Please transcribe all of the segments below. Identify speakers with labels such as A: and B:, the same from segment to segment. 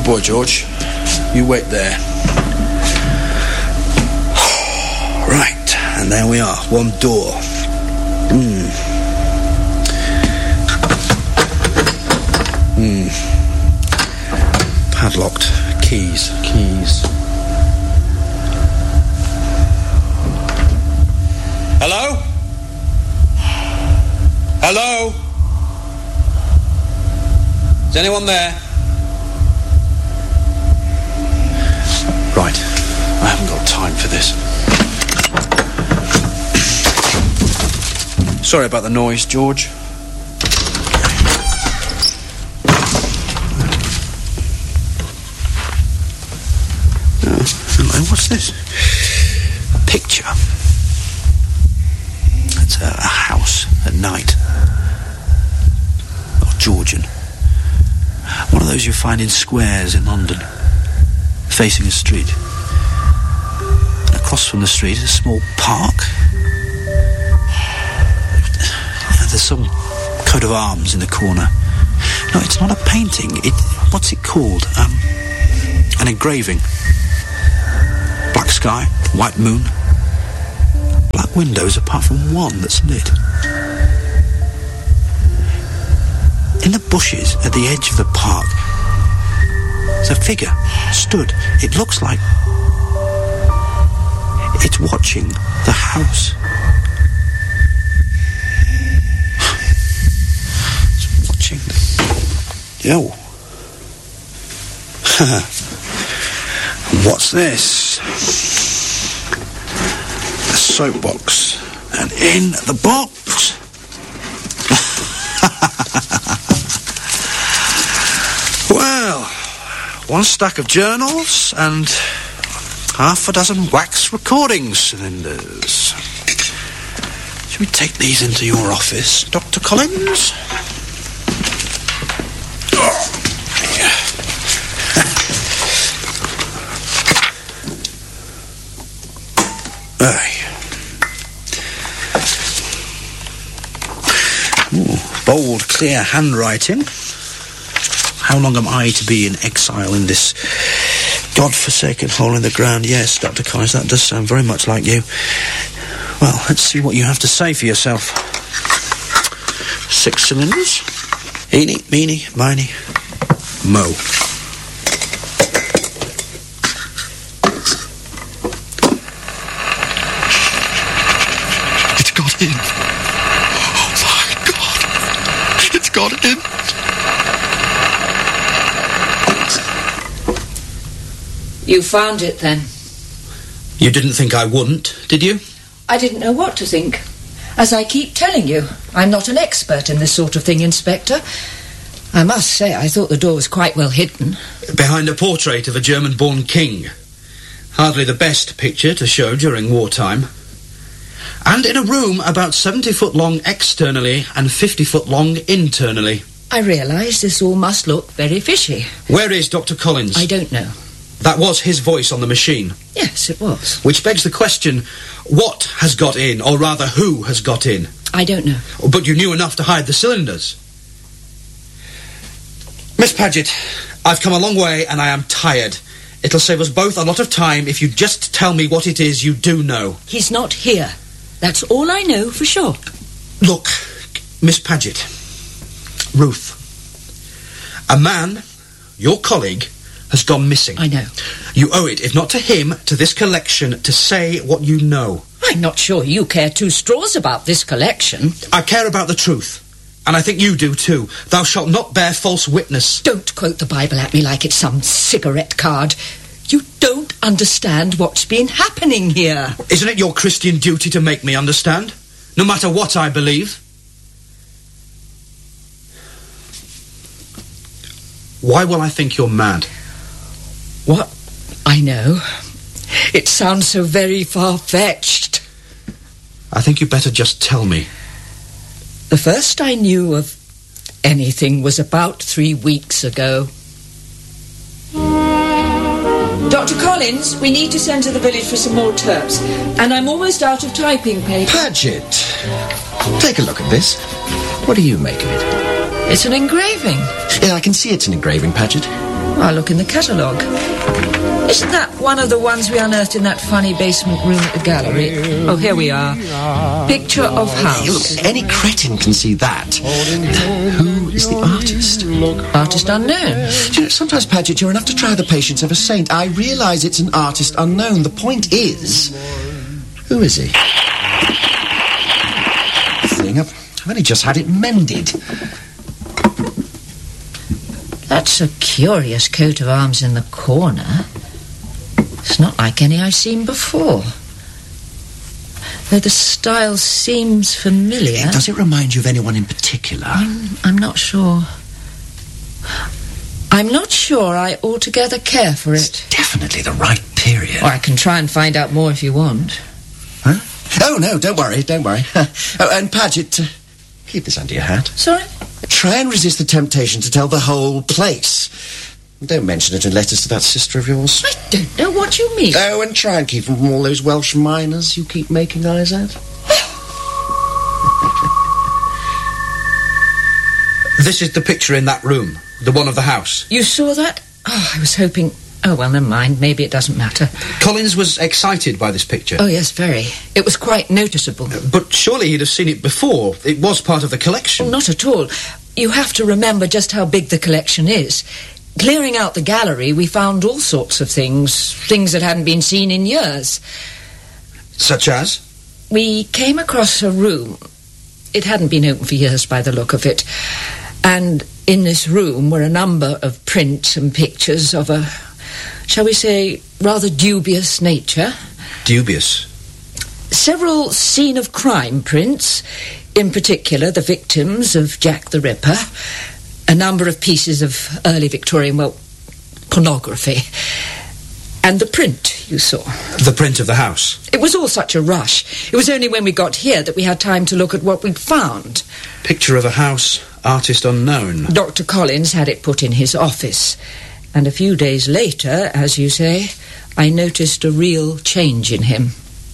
A: boy, George. You wait there. Right, and there we are. One door. Padlocked. Keys. Hello? Hello? Is anyone there? Right. I haven't got time for this. Sorry about the noise, George. What's this? A picture. It's a house at night. Oh, Georgian. One of those you find in squares in London, facing a street. And across from the street is a small park. There's some coat of arms in the corner. No, it's not a painting. What's it called? An engraving. Black sky, white moon, black windows apart from one that's lit. In the bushes at the edge of the park, there's a figure stood. It looks like it's watching the house. It's watching the... What's this? A soapbox. And in the box... Well, one stack of journals and half a dozen wax recording cylinders. Shall we take these into your office, Dr. Collins? Bold, clear handwriting. How long am I to be in exile in this godforsaken hole in the ground? Yes, Dr. Collins, that does sound very much like you. Well, let's see what you have to say for yourself. 6 cylinders. Eeny, meeny, miny, mo. It's got in. Got in.
B: You found it, then?
A: You didn't think I wouldn't, did you?
B: I didn't know what to think. As I keep telling you, I'm not an expert in this sort of thing, Inspector. I must say, I thought the door was quite well hidden.
A: Behind a portrait of a German-born king. Hardly the best picture to show during wartime. And in a room about 70 foot long externally and 50 foot long internally.
B: I realise this all must look very fishy.
A: Where is Dr. Collins?
B: I don't know.
A: That was his voice on the machine.
B: Yes, it was.
A: Which begs the question, what has got in, or rather, who has got in?
B: I don't know.
A: But you knew enough to hide the cylinders. Miss Paget, I've come a long way and I am tired. It'll save us both a lot of time if you just tell me what it is you do know.
B: He's not here. That's all I know for sure.
A: Look, Miss Paget, Ruth, a man, your colleague, has gone missing.
B: I know.
A: You owe it, if not to him, to this collection, to say what you know.
B: I'm not sure you care 2 straws about this collection.
A: I care about the truth, and I think you do too. Thou shalt not bear false witness.
B: Don't quote the Bible at me like it's some cigarette card. You don't understand what's been happening here.
A: Isn't it your Christian duty to make me understand? No matter what I believe? Why will I think you're mad?
B: What? I know. It sounds so very far-fetched.
A: I think you better just tell me.
B: The first I knew of anything was about 3 weeks ago. Dr. Collins, we need to send to the village for some more turps. And I'm almost out of typing paper.
C: Paget, take a look at this. What do you make of it?
B: It's an engraving.
C: Yeah, I can see it's an engraving, Paget.
B: I'll look in the catalogue. Isn't that one of the ones we unearthed in that funny basement room at the gallery? Oh, here we are. Picture of house.
C: Hey, look, any cretin can see that. Who is the artist?
B: Artist unknown.
C: Do you know, sometimes, Paget, you're enough to try the patience of a saint. I realise it's an artist unknown. The point is, who is he? I've only just had it mended.
B: That's a curious coat of arms in the corner. It's not like any I've seen before. Though the style seems familiar.
C: Does it remind you of anyone in particular?
B: I'm not sure. I'm not sure I altogether care for it.
C: It's definitely the right period.
B: Or I can try and find out more if you want.
C: Huh? Oh, no, don't worry. Oh, and Paget, keep this under your hat.
B: Sorry?
C: Try and resist the temptation to tell the whole place. Don't mention it in letters to that sister of yours.
B: I don't know what you mean.
C: Oh, and try and keep them from all those Welsh miners you keep making eyes at.
A: This is the picture in that room, the one of the house.
B: You saw that? Oh, I was hoping... Oh, well, never mind. Maybe it doesn't matter.
A: Collins was excited by this picture.
B: Oh, yes, very. It was quite noticeable.
A: But surely he'd have seen it before. It was part of the collection.
B: Oh, not at all. You have to remember just how big the collection is. Clearing out the gallery, we found all sorts of things that hadn't been seen in years.
A: Such as?
B: We came across a room. It hadn't been open for years by the look of it. And in this room were a number of prints and pictures of a, shall we say, rather dubious nature.
A: Dubious?
B: Several scene-of-crime prints, in particular the victims of Jack the Ripper, a number of pieces of early Victorian, well, pornography, and the print you saw.
A: The print of the house?
B: It was all such a rush. It was only when we got here that we had time to look at what we'd found.
A: Picture of a house, artist unknown.
B: Dr. Collins had it put in his office, and a few days later, as you say, I noticed a real change in him.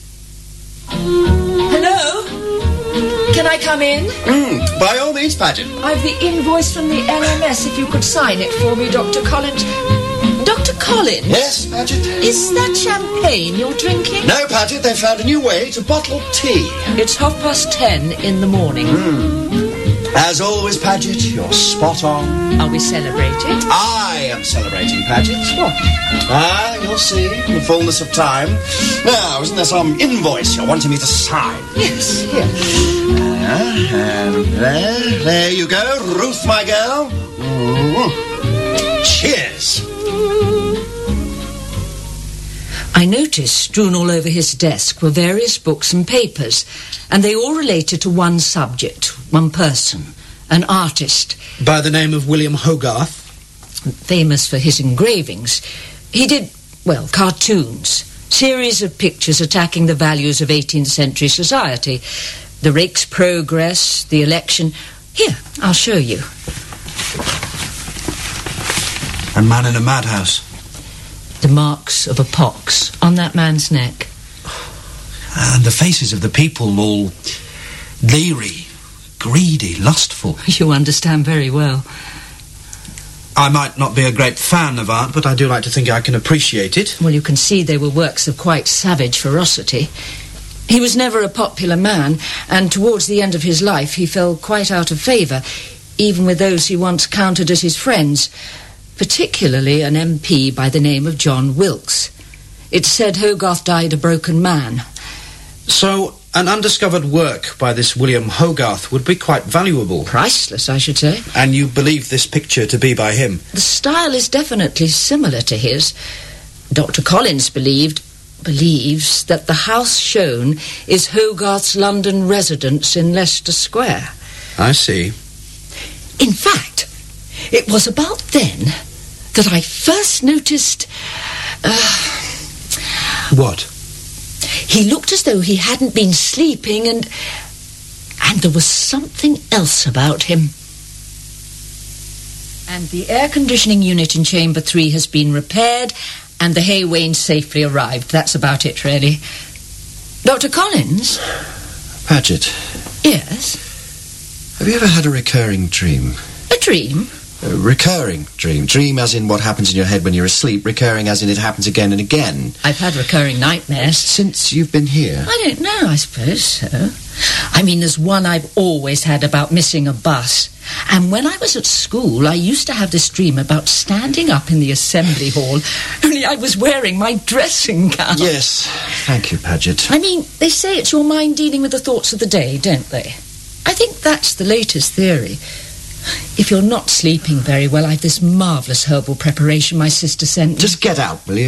B: Hello? Can I come in?
C: By all means, Paget.
B: I've the invoice from the LMS, if you could sign it for me, Dr. Collins. Dr. Collins?
C: Yes, Paget?
B: Is that champagne you're drinking?
C: No, Paget, they found a new way to bottle tea.
B: It's 10:30 in the morning.
C: As always, Paget, you're spot on.
B: Are we celebrating?
C: I am celebrating, Paget.
B: What?
C: You'll see, in the fullness of time. Now, isn't there some invoice you're wanting me to sign?
B: Yes, here.
C: And there you go, Ruth, my girl. Cheers.
B: I noticed strewn all over his desk were various books and papers, and they all related to one subject, one person, an artist.
A: By the name of William Hogarth?
B: Famous for his engravings. He did, well, cartoons, series of pictures attacking the values of 18th century society. The Rake's Progress, the election. Here, I'll show you.
A: A man in a madhouse.
B: The marks of a pox on that man's neck.
A: And the faces of the people all leery, greedy, lustful.
B: You understand very well.
A: I might not be a great fan of art, but I do like to think I can appreciate it.
B: Well, you can see they were works of quite savage ferocity. He was never a popular man, and towards the end of his life he fell quite out of favour, even with those he once counted as his friends, particularly an MP by the name of John Wilkes. It's said Hogarth died a broken man.
A: So, an undiscovered work by this William Hogarth would be quite valuable.
B: Priceless, I should say.
A: And you believe this picture to be by him?
B: The style is definitely similar to his. Dr. Collins believes that the house shown is Hogarth's London residence in Leicester Square.
A: I see.
B: In fact, it was about then that I first noticed...
A: What?
B: He looked as though he hadn't been sleeping, and there was something else about him. And the air conditioning unit in Chamber 3 has been repaired, and the hay wain safely arrived. That's about it, really. Dr. Collins?
C: Paget.
B: Yes?
C: Have you ever had a recurring dream?
B: A dream?
C: A recurring dream. Dream as in what happens in your head when you're asleep. Recurring as in it happens again and again.
B: I've had recurring nightmares.
C: Since you've been here?
B: I don't know, I suppose so. I mean, there's one I've always had about missing a bus. And when I was at school, I used to have this dream about standing up in the assembly hall, only I was wearing my dressing gown.
C: Yes. Thank you, Paget.
B: I mean, they say it's your mind dealing with the thoughts of the day, don't they? I think that's the latest theory. If you're not sleeping very well, I've this marvellous herbal preparation my sister sent me.
C: Just get out, will you?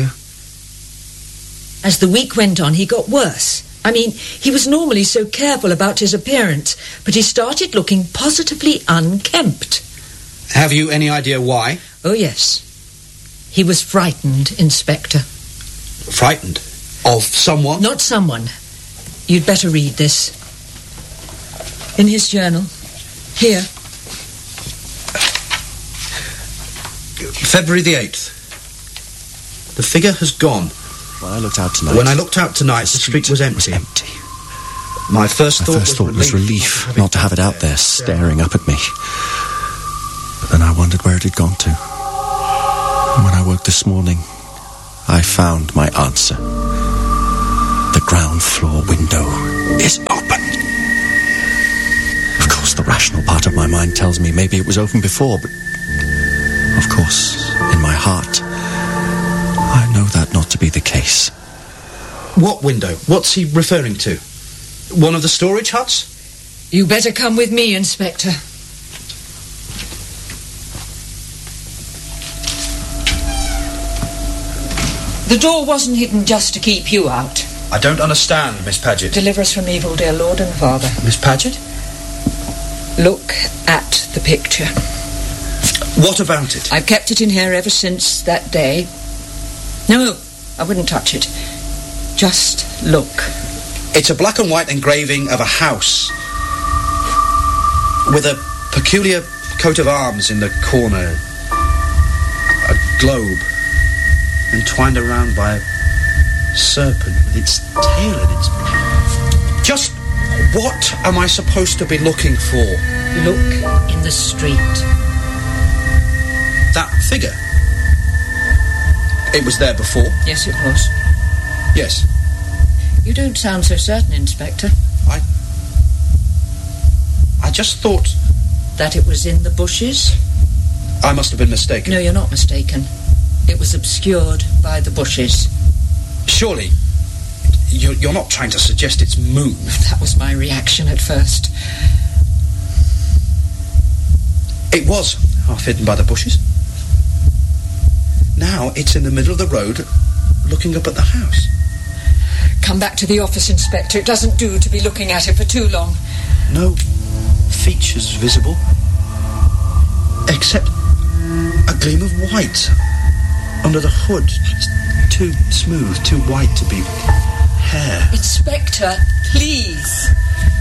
B: As the week went on, he got worse. I mean, he was normally so careful about his appearance, but he started looking positively unkempt.
A: Have you any idea why?
B: Oh, yes. He was frightened, Inspector.
A: Frightened? Of someone?
B: Not someone. You'd better read this. In his journal. Here.
A: February the 8th. The figure has gone.
C: When I looked out tonight...
A: the street was empty. My first thought
C: was relief not to have it out there staring up at me. But then I wondered where it had gone to. And when I woke this morning, I found my answer. The ground floor window is open. Of course, the rational part of my mind tells me maybe it was open before, but... Of course, in my heart, I know that not to be the case.
A: What window? What's he referring to? One of the storage huts?
B: You better come with me, Inspector. The door wasn't hidden just to keep you out.
A: I don't understand, Miss Paget.
B: Deliver us from evil, dear Lord and Father.
A: Miss Paget?
B: Look at the picture.
A: What about it?
B: I've kept it in here ever since that day. No, I wouldn't touch it. Just look.
A: It's a black and white engraving of a house with a peculiar coat of arms in the corner. A globe entwined around by a serpent with its tail in its... Just what am I supposed to be looking for?
B: Look in the street.
A: That figure? It was there before?
B: Yes, it was.
A: Yes.
B: You don't sound so certain, Inspector.
A: I just thought...
B: That it was in the bushes?
A: I must have been mistaken.
B: No, you're not mistaken. It was obscured by the bushes.
A: Surely, you're not trying to suggest it's moved.
B: That was my reaction at first.
A: It was half hidden by the bushes. Now it's in the middle of the road, looking up at the house.
B: Come back to the office, Inspector. It doesn't do to be looking at it for too long.
A: No features visible, except a gleam of white under the hood. It's too smooth, too white to be hair.
B: Inspector, please.